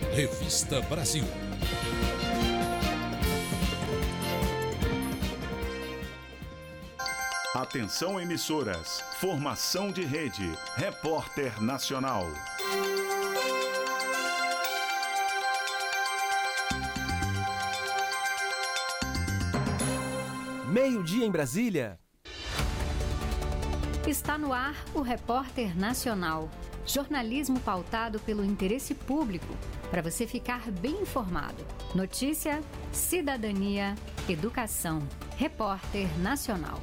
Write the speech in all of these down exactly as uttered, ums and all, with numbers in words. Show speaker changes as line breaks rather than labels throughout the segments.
Revista Brasil.
Atenção emissoras, formação de rede, Repórter Nacional.
Meio-dia em Brasília.
Está no ar o Repórter Nacional. Jornalismo pautado pelo interesse público, para você ficar bem informado. Notícia, cidadania, educação. Repórter Nacional.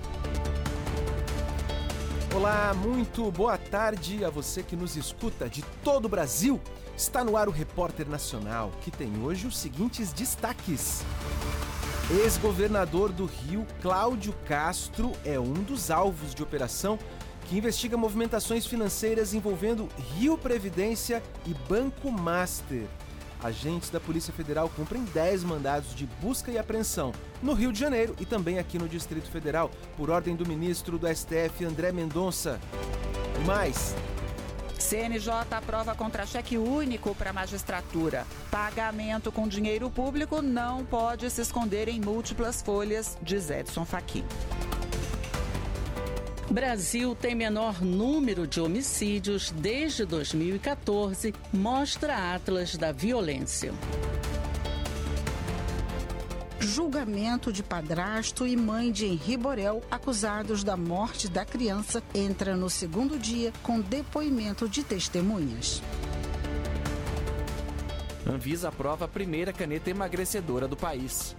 Olá, muito boa tarde a você que nos escuta de todo o Brasil. Está no ar o Repórter Nacional, que tem hoje os seguintes destaques. Ex-governador do Rio, Cláudio Castro, é um dos alvos de operação que investiga movimentações financeiras envolvendo Rio Previdência e Banco Master. Agentes da Polícia Federal cumprem dez mandados de busca e apreensão no Rio de Janeiro e também aqui no Distrito Federal, por ordem do ministro do S T F, André Mendonça. E mais...
C N J aprova contra-cheque único para a magistratura. Pagamento com dinheiro público não pode se esconder em múltiplas folhas, diz Edson Fachin.
Brasil tem menor número de homicídios desde dois mil e quatorze, mostra Atlas da Violência.
Julgamento de padrasto e mãe de Henri Borel, acusados da morte da criança, entra no segundo dia com depoimento de testemunhas.
Anvisa aprova a primeira caneta emagrecedora do país.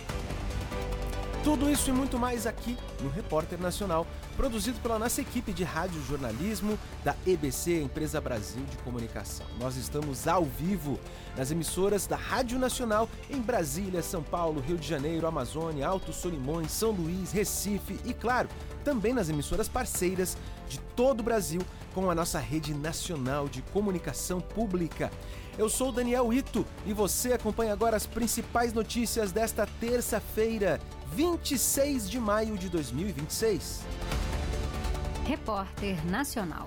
Tudo isso e muito mais aqui no Repórter Nacional, produzido pela nossa equipe de rádio jornalismo da E B C, Empresa Brasil de Comunicação. Nós estamos ao vivo nas emissoras da Rádio Nacional em Brasília, São Paulo, Rio de Janeiro, Amazônia, Alto Solimões, São Luís, Recife e, claro, também nas emissoras parceiras de todo o Brasil com a nossa rede nacional de comunicação pública. Eu sou Daniel Ito e você acompanha agora as principais notícias desta terça-feira, vinte e seis de maio de dois mil e vinte e seis.
Repórter Nacional.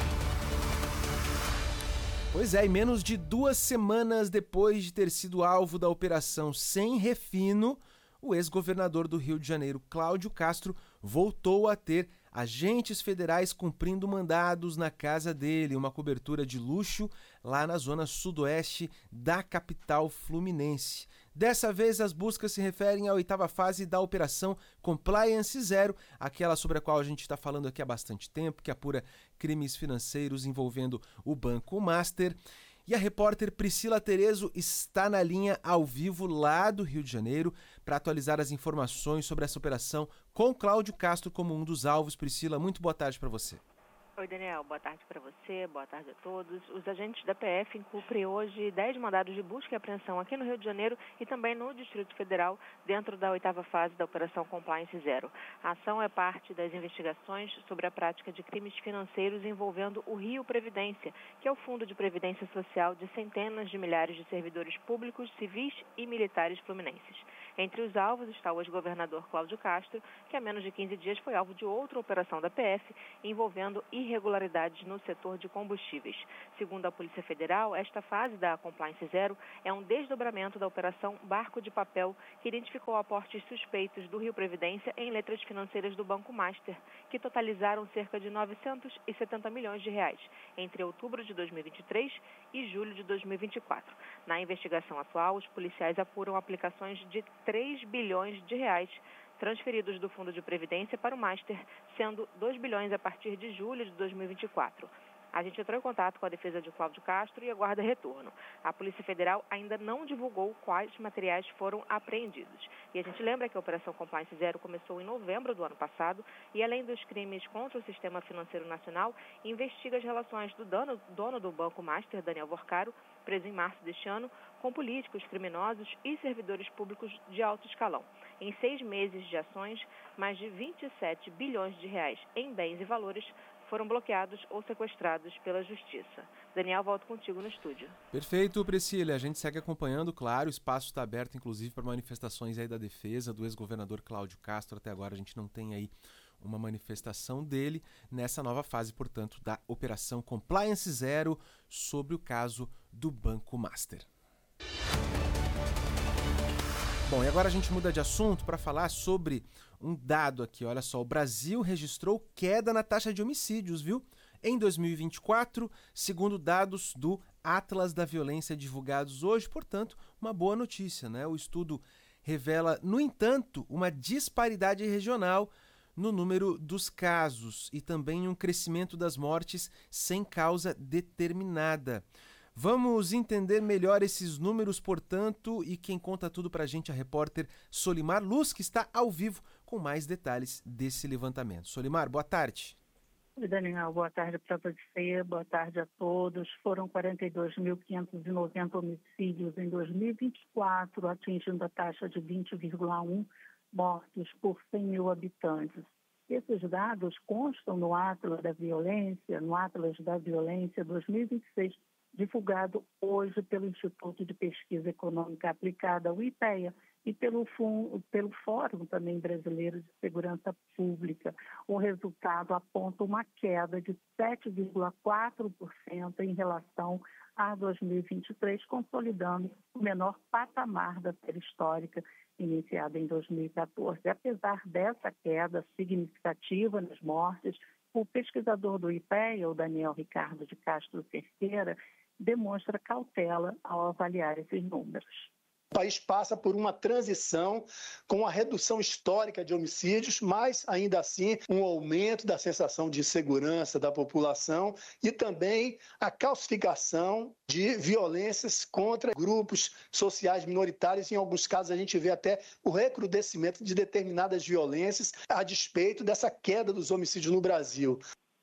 Pois é, e menos de duas semanas depois de ter sido alvo da Operação Sem Refino, o ex-governador do Rio de Janeiro, Cláudio Castro, voltou a ter agentes federais cumprindo mandados na casa dele, uma cobertura de luxo lá na zona sudoeste da capital fluminense. Dessa vez, as buscas se referem à oitava fase da Operação Compliance Zero, aquela sobre a qual a gente está falando aqui há bastante tempo, que apura crimes financeiros envolvendo o Banco Master. E a repórter Priscila Terezo está na linha ao vivo lá do Rio de Janeiro para atualizar as informações sobre essa operação com Cláudio Castro como um dos alvos. Priscila, muito boa tarde para você.
Oi, Daniel. Boa tarde para você, boa tarde a todos. Os agentes da P F cumprem hoje dez mandados de busca e apreensão aqui no Rio de Janeiro e também no Distrito Federal, dentro da oitava fase da Operação Compliance Zero. A ação é parte das investigações sobre a prática de crimes financeiros envolvendo o Rio Previdência, que é o Fundo de Previdência Social de centenas de milhares de servidores públicos, civis e militares fluminenses. Entre os alvos está o ex-governador Cláudio Castro, que há menos de quinze dias foi alvo de outra operação da P F envolvendo irregularidades no setor de combustíveis. Segundo a Polícia Federal, esta fase da Compliance Zero é um desdobramento da Operação Barco de Papel, que identificou aportes suspeitos do Rio Previdência em letras financeiras do Banco Master, que totalizaram cerca de novecentos e setenta milhões de reais, entre outubro de dois mil e vinte e três e julho de dois mil e vinte e quatro. Na investigação atual, os policiais apuram aplicações de três bilhões de reais transferidos do Fundo de Previdência para o Master, sendo dois bilhões a partir de julho de dois mil e vinte e quatro. A gente entrou em contato com a defesa de Cláudio Castro e aguarda retorno. A Polícia Federal ainda não divulgou quais materiais foram apreendidos. E a gente lembra que a Operação Compliance Zero começou em novembro do ano passado e, além dos crimes contra o sistema financeiro nacional, investiga as relações do dono, dono do Banco Master, Daniel Vorcaro, preso em março deste ano, com políticos, criminosos e servidores públicos de alto escalão. Em seis meses de ações, mais de vinte e sete bilhões de reais em bens e valores foram bloqueados ou sequestrados pela Justiça. Daniel, volto contigo no estúdio.
Perfeito, Priscila. A gente segue acompanhando, claro, o espaço está aberto, inclusive, para manifestações aí da defesa do ex-governador Cláudio Castro. Até agora a gente não tem aí uma manifestação dele nessa nova fase, portanto, da Operação Compliance Zero sobre o caso do Banco Master. Bom, e agora a gente muda de assunto para falar sobre um dado aqui. Olha só, o Brasil registrou queda na taxa de homicídios, viu? Em dois mil e vinte e quatro, segundo dados do Atlas da Violência divulgados hoje, portanto, uma boa notícia, né? O estudo revela, no entanto, uma disparidade regional no número dos casos e também um crescimento das mortes sem causa determinada. Vamos entender melhor esses números, portanto, e quem conta tudo pra gente é a repórter Solimar Luz, que está ao vivo com mais detalhes desse levantamento. Solimar, boa tarde.
Oi, Daniel, boa tarde para você, boa tarde a todos. Foram quarenta e dois mil quinhentos e noventa homicídios em dois mil e vinte e quatro, atingindo a taxa de vinte vírgula um mortos por cem mil habitantes. Esses dados constam no Atlas da Violência, no Atlas da Violência dois mil e vinte e seis, divulgado hoje pelo Instituto de Pesquisa Econômica Aplicada, o IPEA, e pelo, Fundo, pelo Fórum também Brasileiro de Segurança Pública. O resultado aponta uma queda de sete vírgula quatro por cento em relação a dois mil e vinte e três, consolidando o menor patamar da série histórica iniciada em dois mil e catorze. Apesar dessa queda significativa nas mortes, o pesquisador do IPEA, o Daniel Ricardo de Castro Cerqueira, demonstra cautela ao avaliar esses números.
O país passa por uma transição com a redução histórica de homicídios, mas ainda assim um aumento da sensação de segurança da população e também a calcificação de violências contra grupos sociais minoritários. Em alguns casos a gente vê até o recrudescimento de determinadas violências a despeito dessa queda dos homicídios no Brasil.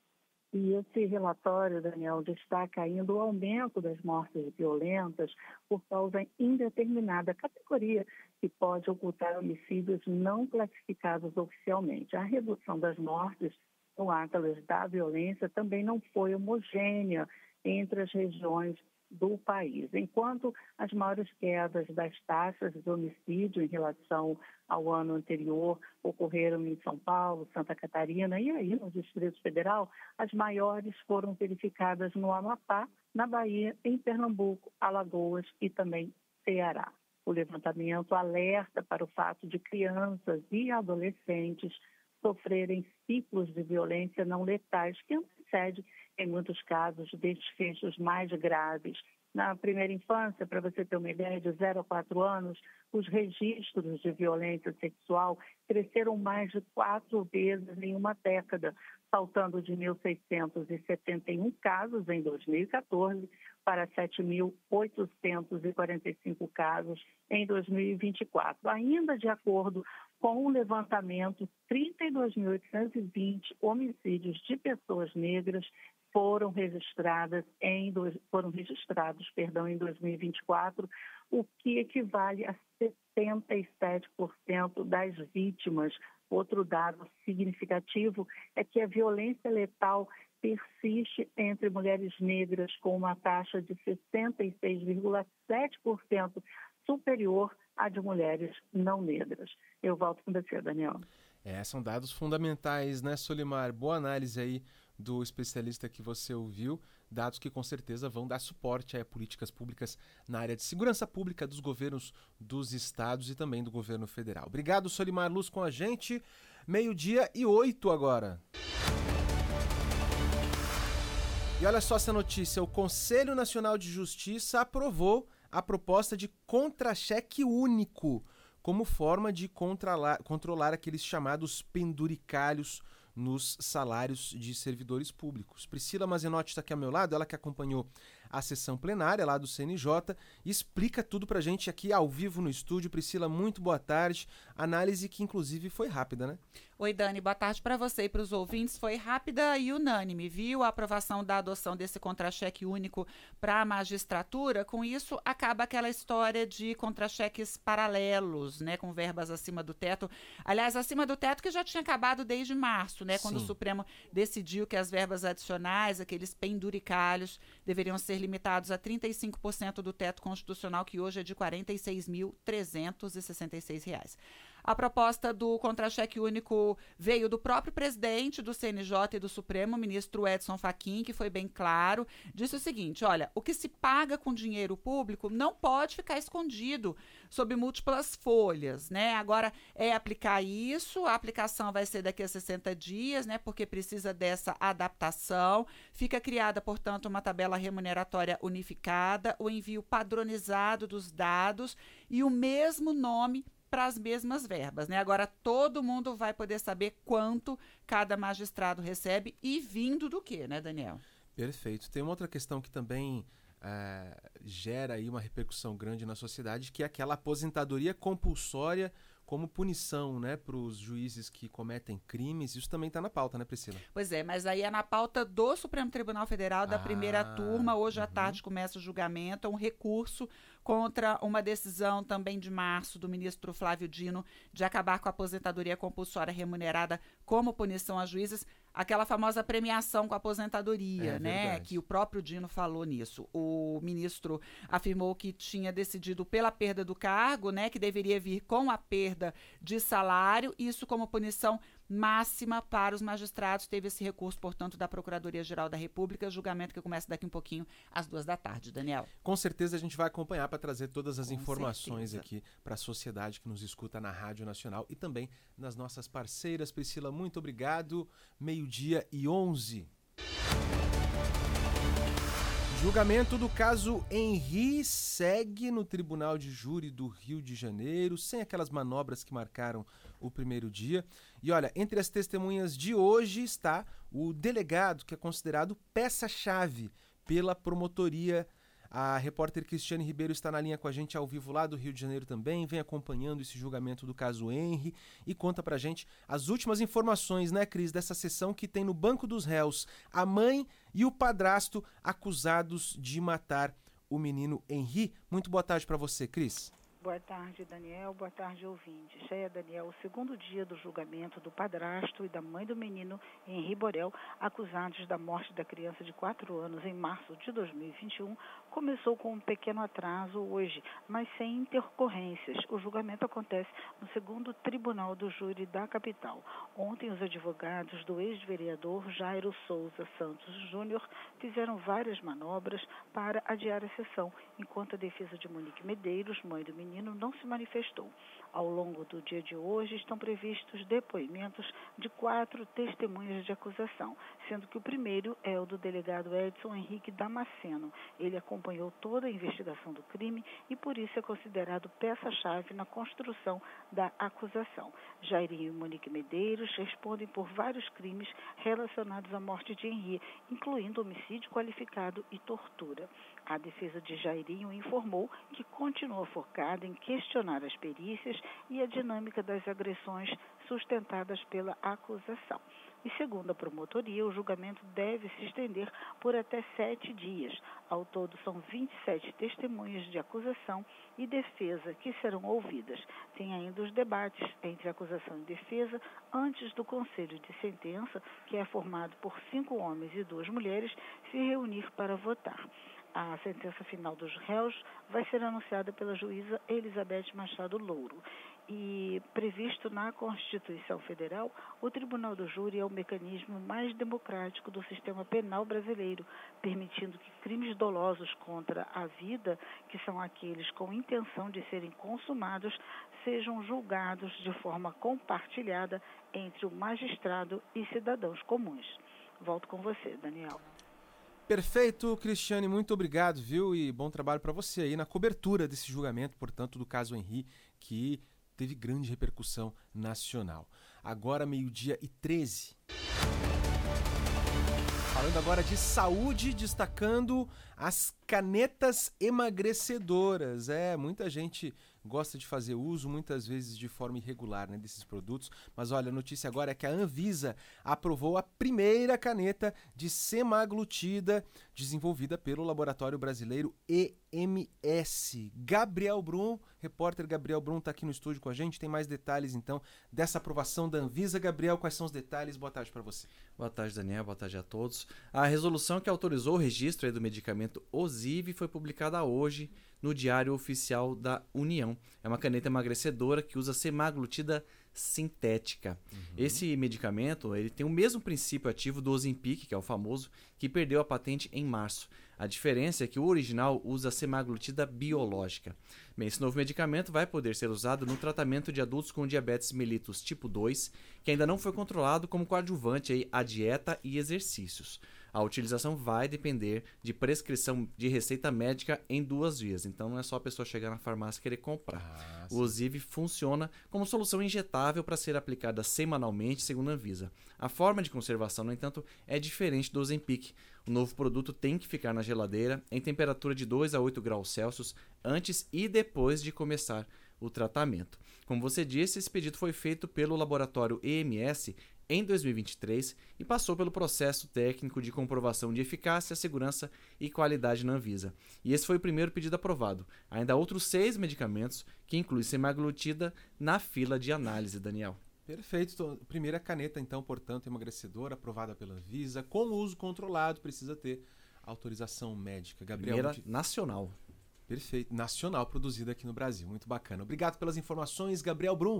E esse relatório, Daniel, destaca ainda o aumento das mortes violentas por causa indeterminada, categoria que pode ocultar homicídios não classificados oficialmente. A redução das mortes no Atlas da Violência também não foi homogênea entre as regiões do país. Enquanto as maiores quedas das taxas de homicídio em relação ao ano anterior ocorreram em São Paulo, Santa Catarina e aí no Distrito Federal, as maiores foram verificadas no Amapá, na Bahia, em Pernambuco, Alagoas e também Ceará. O levantamento alerta para o fato de crianças e adolescentes sofrerem ciclos de violência não letais que antecedem, em muitos casos, desfechos mais graves. Na primeira infância, para você ter uma ideia, de zero a quatro anos, os registros de violência sexual cresceram mais de quatro vezes em uma década, saltando de mil seiscentos e setenta e um casos em dois mil e catorze para sete mil oitocentos e quarenta e cinco casos em dois mil e vinte e quatro. Ainda de acordo com o levantamento, trinta e dois mil oitocentos e vinte homicídios de pessoas negras foram registradas em dois, foram registrados, perdão, em dois mil e vinte e quatro, o que equivale a setenta e sete por cento das vítimas. Outro dado significativo é que a violência letal persiste entre mulheres negras com uma taxa de sessenta e seis vírgula sete por cento superior à de mulheres não negras. Eu volto com você, Daniel.
É, são dados fundamentais, né, Solimar? Boa análise aí do especialista que você ouviu, dados que com certeza vão dar suporte a políticas públicas na área de segurança pública dos governos dos estados e também do governo federal. Obrigado, Solimar Luz, com a gente. Meio-dia e oito agora. E olha só essa notícia, o Conselho Nacional de Justiça aprovou a proposta de contra-cheque único como forma de controlar, controlar aqueles chamados penduricalhos nos salários de servidores públicos. Priscila Mazenotti está aqui ao meu lado, ela que acompanhou a sessão plenária lá do C N J, e explica tudo pra gente aqui ao vivo no estúdio. Priscila, muito boa tarde. Análise que inclusive foi rápida, né?
Oi, Dani, boa tarde para você e para os ouvintes. Foi rápida e unânime, viu? A aprovação da adoção desse contra-cheque único para a magistratura. Com isso, acaba aquela história de contra-cheques paralelos, né? Com verbas acima do teto. Aliás, acima do teto que já tinha acabado desde março, né? Quando Sim. o Supremo decidiu que as verbas adicionais, aqueles penduricalhos, deveriam ser limitados a trinta e cinco por cento do teto constitucional, que hoje é de quarenta e seis mil trezentos e sessenta e seis reais. A proposta do contra-cheque único veio do próprio presidente do C N J e do Supremo, o ministro Edson Fachin, que foi bem claro, disse o seguinte, olha, o que se paga com dinheiro público não pode ficar escondido sob múltiplas folhas, né? Agora é aplicar isso, a aplicação vai ser daqui a sessenta dias, né? Porque precisa dessa adaptação. Fica criada, portanto, uma tabela remuneratória unificada, o envio padronizado dos dados e o mesmo nome para as mesmas verbas, né? Agora todo mundo vai poder saber quanto cada magistrado recebe e vindo do quê, né, Daniel?
Perfeito. Tem uma outra questão que também é, gera aí uma repercussão grande na sociedade, que é aquela aposentadoria compulsória como punição, né, para os juízes que cometem crimes. Isso também está na pauta, né, Priscila?
Pois é, mas aí é na pauta do Supremo Tribunal Federal, da ah, primeira turma. Hoje uhum. à tarde começa o julgamento, um recurso contra uma decisão também de março do ministro Flávio Dino de acabar com a aposentadoria compulsória remunerada como punição a juízes. Aquela famosa premiação com a aposentadoria, é, né? Verdade. Que o próprio Dino falou nisso. O ministro afirmou que tinha decidido pela perda do cargo, né? Que deveria vir com a perda de salário, isso como punição máxima para os magistrados. Teve esse recurso, portanto, da Procuradoria-Geral da República, julgamento que começa daqui um pouquinho às duas da tarde, Daniel.
Com certeza a gente vai acompanhar para trazer todas as
com
informações
certeza.
Aqui para a sociedade que nos escuta na Rádio Nacional e também nas nossas parceiras. Priscila, muito obrigado. Meio-dia e onze. Julgamento do caso Henri segue no Tribunal de Júri do Rio de Janeiro, sem aquelas manobras que marcaram o primeiro dia. E olha, entre as testemunhas de hoje está o delegado, que é considerado peça-chave pela promotoria. A repórter Cristiane Ribeiro está na linha com a gente ao vivo lá do Rio de Janeiro também, vem acompanhando esse julgamento do caso Henri e conta pra gente as últimas informações, né, Cris, dessa sessão que tem no banco dos réus a mãe e o padrasto acusados de matar o menino Henri. Muito boa tarde para você, Cris.
Boa tarde, Daniel. Boa tarde, ouvintes. É, Daniel, o segundo dia do julgamento do padrasto e da mãe do menino Henri Borel, acusados da morte da criança de quatro anos em março de dois mil e vinte e um, começou com um pequeno atraso hoje, mas sem intercorrências. O julgamento acontece no segundo Tribunal do Júri da capital. Ontem, os advogados do ex-vereador Jairo Souza Santos Júnior fizeram várias manobras para adiar a sessão, enquanto a defesa de Monique Medeiros, mãe do menino, não se manifestou. Ao longo do dia de hoje estão previstos depoimentos de quatro testemunhas de acusação, sendo que o primeiro é o do delegado Edson Henrique Damasceno. Ele acompanhou toda a investigação do crime e por isso é considerado peça-chave na construção da acusação. Jairinho e Monique Medeiros respondem por vários crimes relacionados à morte de Henri, incluindo homicídio qualificado e tortura. A defesa de Jairinho informou que continua focada em questionar as perícias e a dinâmica das agressões sustentadas pela acusação. E segundo a promotoria, o julgamento deve se estender por até sete dias. Ao todo, são vinte e sete testemunhas de acusação e defesa que serão ouvidas. Tem ainda os debates entre acusação e defesa antes do Conselho de Sentença, que é formado por cinco homens e duas mulheres, se reunir para votar. A sentença final dos réus vai ser anunciada pela juíza Elizabeth Machado Louro. E, previsto na Constituição Federal, o Tribunal do Júri é o mecanismo mais democrático do sistema penal brasileiro, permitindo que crimes dolosos contra a vida, que são aqueles com intenção de serem consumados, sejam julgados de forma compartilhada entre o magistrado e cidadãos comuns. Volto com você, Daniel.
Perfeito, Cristiane, muito obrigado, viu? E bom trabalho para você aí na cobertura desse julgamento, portanto, do caso Henri, que teve grande repercussão nacional. Agora, meio-dia e treze. Falando agora de saúde, destacando as canetas emagrecedoras. É, muita gente gosta de fazer uso, muitas vezes de forma irregular, né, desses produtos. Mas olha, a notícia agora é que a Anvisa aprovou a primeira caneta de semaglutida desenvolvida pelo laboratório brasileiro E M S. Gabriel Brum, repórter Gabriel Brum está aqui no estúdio com a gente. Tem mais detalhes, então, dessa aprovação da Anvisa. Gabriel, quais são os detalhes? Boa tarde para você.
Boa tarde, Daniel. Boa tarde a todos. A resolução que autorizou o registro aí do medicamento medicamento Ozivy foi publicada hoje no Diário Oficial da União. É uma caneta emagrecedora que usa semaglutida sintética. Uhum. Esse medicamento ele tem o mesmo princípio ativo do Ozempic, que é o famoso, que perdeu a patente em março. A diferença é que o original usa semaglutida biológica. Bem, esse novo medicamento vai poder ser usado no tratamento de adultos com diabetes mellitus tipo dois, que ainda não foi controlado como coadjuvante aí a dieta e exercícios. A utilização vai depender de prescrição de receita médica em duas vias. Então não é só a pessoa chegar na farmácia e querer comprar. Ah, o Ozivy funciona como solução injetável para ser aplicada semanalmente, segundo a Anvisa. A forma de conservação, no entanto, é diferente do Ozempic. O novo produto tem que ficar na geladeira em temperatura de dois a oito graus Celsius antes e depois de começar o tratamento. Como você disse, esse pedido foi feito pelo laboratório E M S em dois mil e vinte e três e passou pelo processo técnico de comprovação de eficácia, segurança e qualidade na Anvisa. E esse foi o primeiro pedido aprovado. Ainda há outros seis medicamentos, que incluem semaglutida, na fila de análise, Daniel.
Perfeito. Primeira caneta, então, portanto, emagrecedora, aprovada pela Anvisa, com uso controlado, precisa ter autorização médica. Gabriel,
Primeira muito... nacional.
Perfeito. Nacional, produzida aqui no Brasil. Muito bacana. Obrigado pelas informações, Gabriel Brum.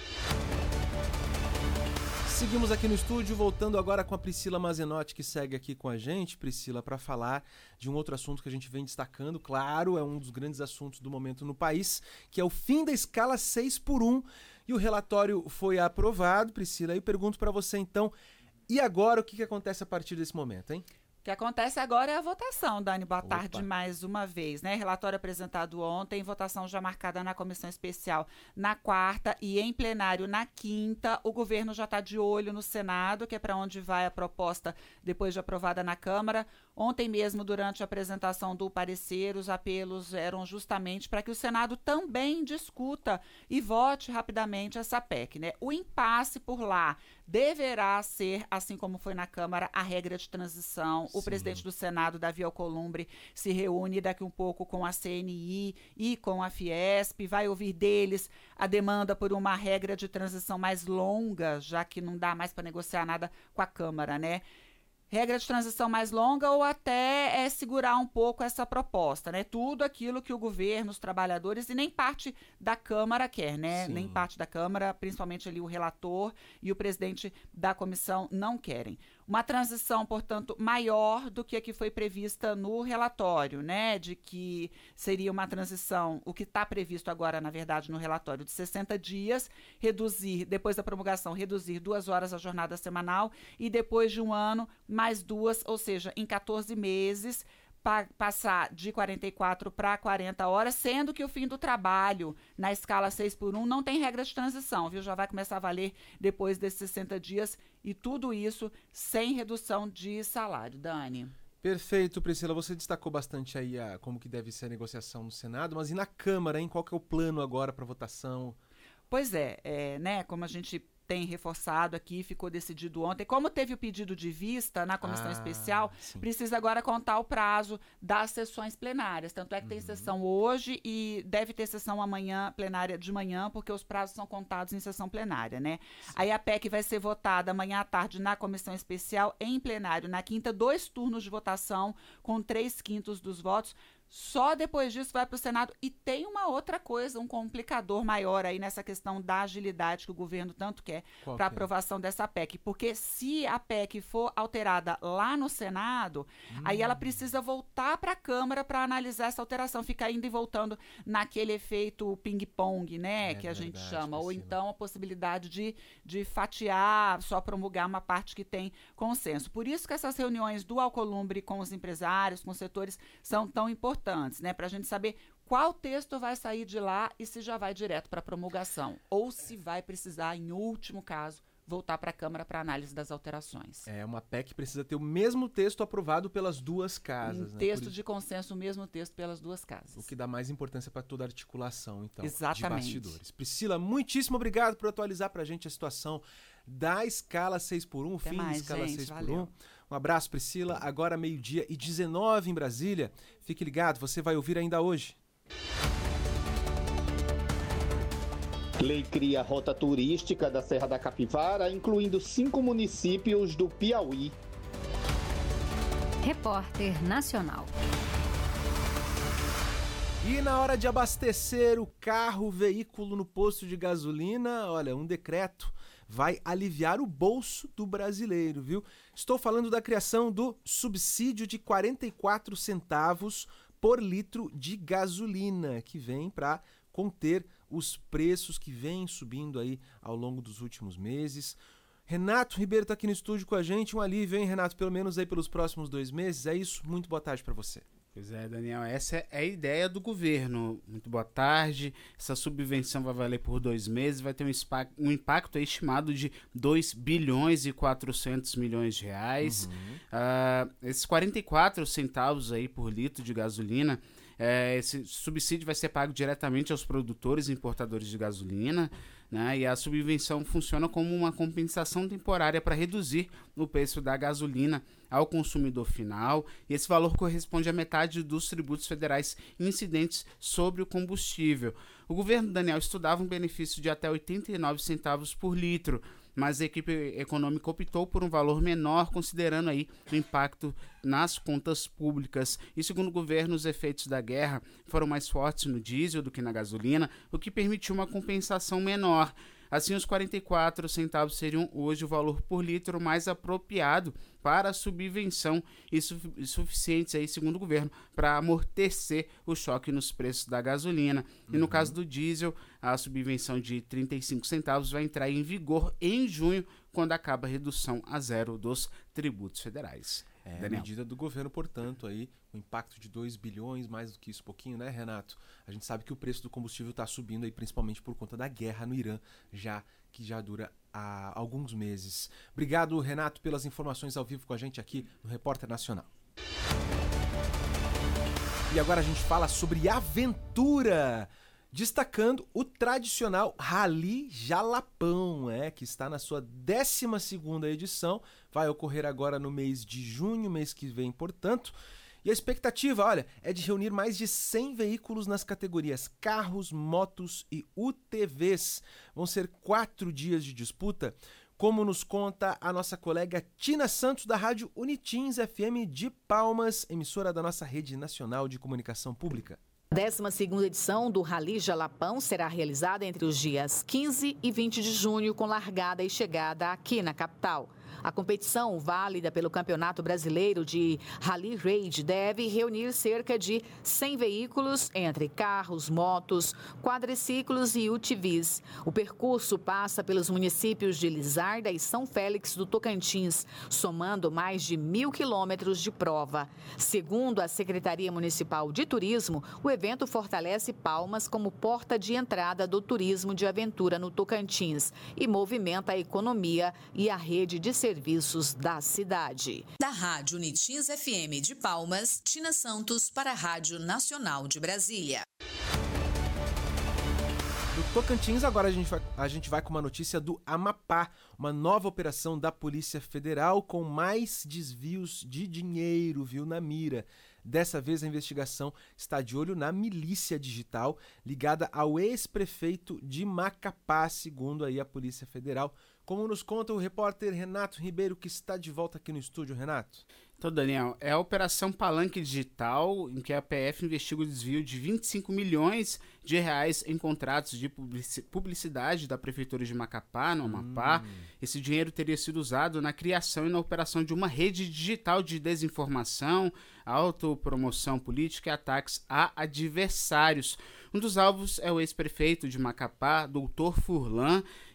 Seguimos aqui no estúdio, voltando agora com a Priscila Mazenotti, que segue aqui com a gente, Priscila, para falar de um outro assunto que a gente vem destacando, claro, é um dos grandes assuntos do momento no país, que é o fim da escala seis por um, e o relatório foi aprovado, Priscila, eu pergunto para você então, e agora o que, que acontece a partir desse momento, hein?
O que acontece agora é a votação, Dani. Boa Opa. tarde mais uma vez, né? Relatório apresentado ontem, votação já marcada na comissão especial na quarta e em plenário na quinta. O governo já está de olho no Senado, que é para onde vai a proposta depois de aprovada na Câmara. Ontem mesmo, durante a apresentação do parecer, os apelos eram justamente para que o Senado também discuta e vote rapidamente essa P E C, né? O impasse por lá deverá ser, assim como foi na Câmara, a regra de transição. O Sim. presidente do Senado, Davi Alcolumbre, se reúne daqui um pouco com a C N I e com a Fiesp, vai ouvir deles a demanda por uma regra de transição mais longa, já que não dá mais para negociar nada com a Câmara, né? Regra de transição mais longa ou até é segurar um pouco essa proposta, né? Tudo aquilo que o governo, os trabalhadores e nem parte da Câmara quer, né? Sim. Nem parte da Câmara, principalmente ali o relator e o presidente da comissão não querem. Uma transição, portanto, maior do que a que foi prevista no relatório, né? De que seria uma transição, o que está previsto agora, na verdade, no relatório, de sessenta dias, reduzir, depois da promulgação, reduzir duas horas a jornada semanal e depois de um ano, mais duas, ou seja, em quatorze meses, pa- passar de quarenta e quatro para quarenta horas, sendo que o fim do trabalho na escala seis por um não tem regra de transição, viu? Já vai começar a valer depois desses sessenta dias e tudo isso sem redução de salário. Dani.
Perfeito, Priscila. Você destacou bastante aí a, como que deve ser a negociação no Senado, mas e na Câmara, hein? Qual que é o plano agora para votação?
Pois é, é, né? Como a gente tem reforçado aqui, ficou decidido ontem. Como teve o pedido de vista na comissão ah, especial, sim. precisa agora contar o prazo das sessões plenárias. Tanto é que uhum. tem sessão hoje e deve ter sessão amanhã, plenária de manhã, porque os prazos são contados em sessão plenária, né? Sim. Aí a P E C vai ser votada amanhã à tarde na comissão especial, em plenário na quinta, dois turnos de votação com três quintos dos votos. Só depois disso vai para o Senado. E tem uma outra coisa, um complicador maior aí nessa questão da agilidade que o governo tanto quer para a aprovação dessa P E C. Porque se a P E C for alterada lá no Senado, hum. aí ela precisa voltar para a Câmara para analisar essa alteração. Fica indo e voltando naquele efeito ping-pong, né, é que a verdade, gente chama. Ou então a possibilidade de, de fatiar, só promulgar uma parte que tem consenso. Por isso que essas reuniões do Alcolumbre com os empresários, com os setores, são tão importantes. Né, para a gente saber qual texto vai sair de lá e se já vai direto para promulgação ou se vai precisar, em último caso, voltar para a Câmara para análise das alterações.
É, uma P E C que precisa ter o mesmo texto aprovado pelas duas casas.
Um
né?
texto de consenso, o mesmo texto pelas duas casas.
O que dá mais importância para toda a articulação, então,
Exatamente.
de bastidores. Priscila, muitíssimo obrigado por atualizar para a gente a situação da escala seis por um, o fim da escala seis por um. Um abraço, Priscila. Agora meio-dia e dezenove em Brasília. Fique ligado, você vai ouvir ainda hoje.
Lei cria rota turística da Serra da Capivara, incluindo cinco municípios do Piauí.
Repórter Nacional.
E na hora de abastecer o carro, o veículo no posto de gasolina, olha, um decreto vai aliviar o bolso do brasileiro, viu? Estou falando da criação do subsídio de quarenta e quatro centavos por litro de gasolina, que vem para conter os preços que vêm subindo aí ao longo dos últimos meses. Renato Ribeiro está aqui no estúdio com a gente, um alívio, hein, Renato? Pelo menos aí pelos próximos dois meses, é isso? Muito boa tarde para você.
Pois é, Daniel, essa é a ideia do governo. Muito boa tarde. Essa subvenção vai valer por dois meses, vai ter um, spa- um impacto estimado de dois bilhões e quatrocentos milhões de reais. Uhum. Uh, esses quarenta e quatro centavos aí por litro de gasolina, é, esse subsídio vai ser pago diretamente aos produtores e importadores de gasolina, né? E a subvenção funciona como uma compensação temporária para reduzir o preço da gasolina ao consumidor final, e esse valor corresponde à metade dos tributos federais incidentes sobre o combustível. O governo, Daniel, estudava um benefício de até oitenta e nove centavos por litro, mas a equipe econômica optou por um valor menor, considerando aí o impacto nas contas públicas. E segundo o governo, os efeitos da guerra foram mais fortes no diesel do que na gasolina, o que permitiu uma compensação menor. Assim, os quarenta e quatro centavos seriam hoje o valor por litro mais apropriado para a subvenção e su- suficientes, aí, segundo o governo, para amortecer o choque nos preços da gasolina. Uhum. E no caso do diesel, a subvenção de trinta e cinco centavos vai entrar em vigor em junho, quando acaba a redução a zero dos tributos federais.
É a
Daniel.
medida do governo, portanto, aí o impacto de dois bilhões, mais do que isso, pouquinho, né, Renato? A gente sabe que o preço do combustível está subindo aí, principalmente por conta da guerra no Irã, já que já dura há alguns meses. Obrigado, Renato, pelas informações ao vivo com a gente aqui no Repórter Nacional. E agora a gente fala sobre aventura, destacando o tradicional Rally Jalapão, é, que está na sua décima segunda edição, vai ocorrer agora no mês de junho, mês que vem, portanto. E a expectativa, olha, é de reunir mais de cem veículos nas categorias carros, motos e U T Vs. Vão ser quatro dias de disputa, como nos conta a nossa colega Tina Santos, da Rádio Unitins F M de Palmas, emissora da nossa Rede Nacional de Comunicação Pública.
A décima segunda edição do Rally Jalapão será realizada entre os dias quinze e vinte de junho, com largada e chegada aqui na capital. A competição, válida pelo Campeonato Brasileiro de Rally Raid, deve reunir cerca de cem veículos entre carros, motos, quadriciclos e U T Vs. O percurso passa pelos municípios de Lizarda e São Félix do Tocantins, somando mais de mil quilômetros de prova. Segundo a Secretaria Municipal de Turismo, o evento fortalece Palmas como porta de entrada do turismo de aventura no Tocantins e movimenta a economia e a rede de serviços da cidade.
Da Rádio Unitins F M de Palmas, Tina Santos para a Rádio Nacional de Brasília.
Do Tocantins, agora a gente, vai, a gente vai com uma notícia do Amapá, uma nova operação da Polícia Federal com mais desvios de dinheiro, viu, na mira. Dessa vez a investigação está de olho na milícia digital ligada ao ex-prefeito de Macapá, segundo aí a Polícia Federal. Como nos conta o repórter Renato Ribeiro, que está de volta aqui no estúdio. Renato.
Então, Daniel, é a Operação Palanque Digital, em que a P F investiga o desvio de vinte e cinco milhões de reais em contratos de publicidade da Prefeitura de Macapá, no Amapá. Hum. Esse dinheiro teria sido usado na criação e na operação de uma rede digital de desinformação, autopromoção política e ataques a adversários. Um dos alvos é o ex-prefeito de Macapá, doutor Furlan.